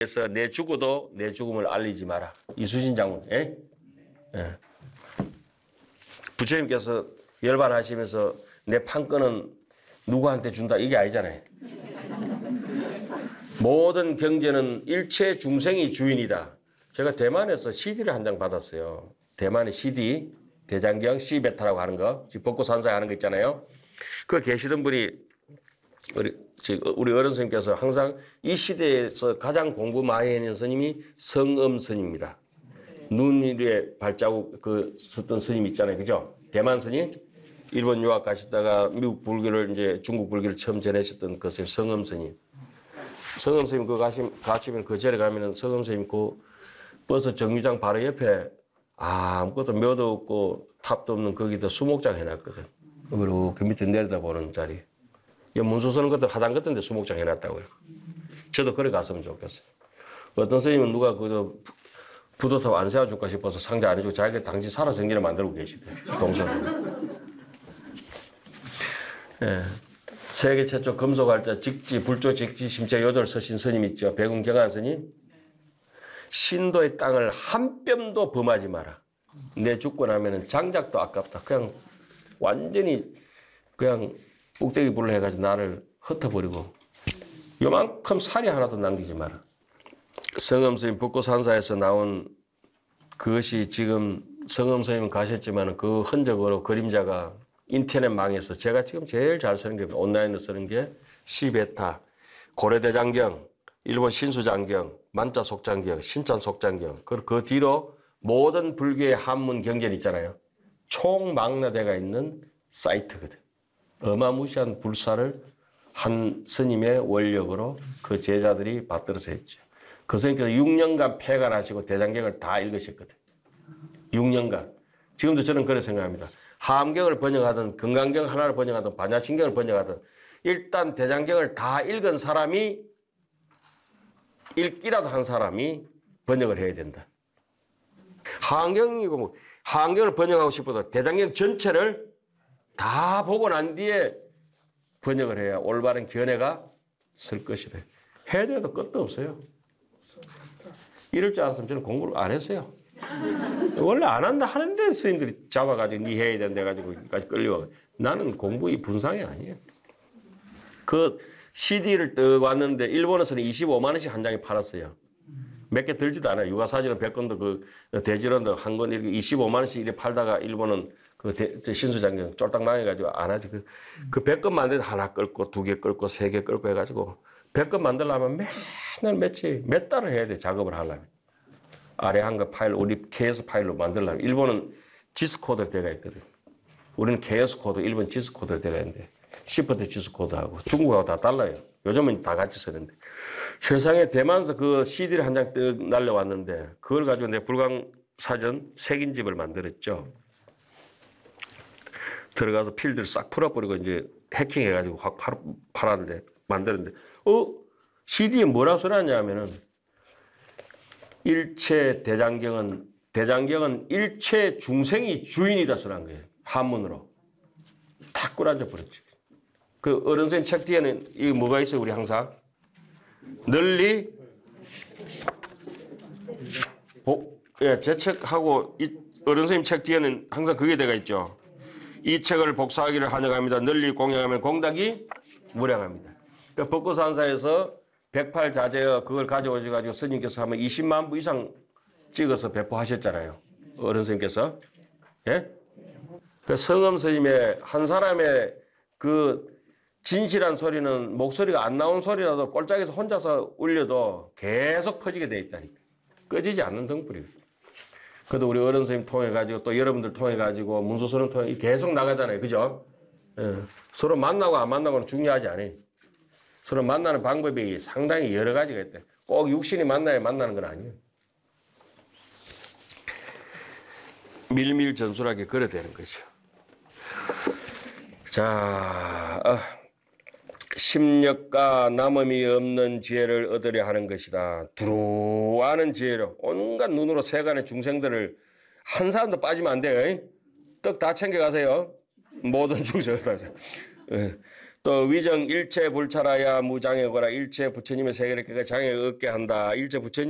그래서 내 죽어도 내 죽음을 알리지 마라. 이수신 장군. 예? 예. 부처님께서 열반하시면서 내 판권은 누구한테 준다 이게 아니잖아요. 모든 경제는 일체 중생이 주인이다. 제가 대만에서 CD를 한 장 받았어요. 대만의 CD, 대장경 시베타라고 하는 거, 벚꽃산사에 하는 거 있잖아요. 그 계시던 분이 우리 어른 스님께서 항상 이 시대에서 가장 공부 많이 했는 스님이 성엄 스님입니다. 눈 위에 발자국 썼던 스님 있잖아요. 그죠? 대만 스님, 일본 유학 가시다가 미국 불교를 이제 중국 불교를 처음 전하셨던 그 스님 성엄 스님. 성엄 스님 가시면 그 절에 가면은 성엄 스님 그 버스 정류장 바로 옆에 아무것도 묘도 없고 탑도 없는 거기다 수목장 해놨거든. 그리고 그 밑에 내려다보는 자리. 문서 쓰는 것도 하단 같은 데 수목장 해놨다고요. 저도 그래 갔으면 좋겠어요. 어떤 스님은 누가 부도탑 안 세워줄까 싶어서 상자 안 해주고 자기가 당시 살아생기를 만들고 계시대요. 동선으로. 예. 세계 최초 금속활자 직지 불조 직지 심체 요절 서신 스님 있죠. 백운경한 스님. 신도의 땅을 한 뼘도 범하지 마라. 내 죽고 나면은 장작도 아깝다. 그냥 완전히 그냥 꼭대기 불로 해가지고 나를 흩어버리고 요만큼 살이 하나도 남기지 마라. 성엄스님 벚꽃산사에서 나온 그것이 지금 성엄스님은 가셨지만 그 흔적으로 그림자가 인터넷망에서 제가 지금 제일 잘 쓰는 게 온라인으로 쓰는 게 시베타, 고려대장경, 일본 신수장경, 만자속장경, 신찬속장경 그 뒤로 모든 불교의 한문 경전 있잖아요. 총망라대가 있는 사이트거든. 어마무시한 불사를 한 스님의 원력으로 그 제자들이 받들어서 했죠. 그 스님께서 6년간 폐간하시고 대장경을 다 읽으셨거든. 6년간. 지금도 저는 그렇게 생각합니다. 하암경을 번역하든 건강경 하나를 번역하든 반야신경을 번역하든 일단 대장경을 다 읽은 사람이 읽기라도 한 사람이 번역을 해야 된다. 하암경이고 뭐 하암경을 번역하고 싶어도 대장경 전체를 다 보고 난 뒤에 번역을 해야 올바른 견해가 쓸 것이다. 해야 돼도 끝도 없어요. 이럴 줄 알았으면 저는 공부를 안 했어요. 원래 안 한다 하는데 스님들이 잡아가지고 니 해야 된다 해가지고 여기까지 끌려와. 나는 공부 이 분상이 아니에요. 그 CD를 떡 왔는데 일본에서는 25만 원씩 한 장에 팔았어요. 몇 개 들지도 않아요. 육아사진은 100건도 그 대지론도 한 건 이렇게 25만 원씩 이렇게 팔다가 일본은 그 신수장경 쫄딱 망해가지고 안 하지. 그 100건 만드는데 하나 끌고 2개 끌고 3개 끌고 해가지고 100건 만들려면 맨날 몇 달을 해야 돼. 작업을 하려면. 아래 한 거 파일, 우리 KS 파일로 만들려면. 일본은 지스 코드로 되어 있거든. 우리는 KS 코드, 일본 지스 코드로 되어 있는데 시프트 지스 코드하고 중국하고 다 달라요. 요즘은 다 같이 쓰는데. 세상에 대만에서 그 CD를 한 장 떡 날려왔는데 그걸 가지고 내 불광사전 색인집을 만들었죠. 들어가서 필드를 싹 풀어버리고 이제 해킹해가지고 확 팔았는데, 만들었는데, CD에 뭐라고 써놨냐 하면은, 대장경은 일체 중생이 주인이다 써놓은 거예요. 한문으로. 탁 꿇어앉아 버렸지. 그 어른 선생님 책 뒤에는 이게 뭐가 있어요, 우리 항상? 널리, 제 책하고 어른 선생님 책 뒤에는 항상 그게 되어 있죠. 이 책을 복사하기를 환영합니다. 널리 공양하면 공덕이 무량합니다. 그러니까 벚꽃산사에서 108자재어 그걸 가져오셔가지고 스님께서 하면 20만 부 이상 찍어서 배포하셨잖아요. 어른 스님께서. 예? 그 성엄 스님의 한 사람의 그 진실한 소리는 목소리가 안 나온 소리라도 꼴짝에서 혼자서 울려도 계속 퍼지게 돼 있다니까. 꺼지지 않는 등불이에요. 그래도 우리 어른 선생님 통해가지고 또 여러분들 통해가지고 문수선을 통해 계속 나가잖아요. 그죠? 예. 서로 만나고 안 만나고는 중요하지 않아요. 서로 만나는 방법이 상당히 여러 가지가 있대. 꼭 육신이 만나야 만나는 건 아니에요. 밀밀전술하게 그래 되는 거죠. 자, 심력과 남음이 없는 지혜를 얻으려 하는 것이다. 두루 아는 지혜로 온갖 눈으로 세간의 중생들을 한 사람도 빠지면 안 돼요. 떡 다 챙겨가세요. 모든 중생을 다. 또 위정 일체 불찰하야 무장애고라 일체 부처님의 세계를 깨가 장애 얻게 한다. 일체 부처님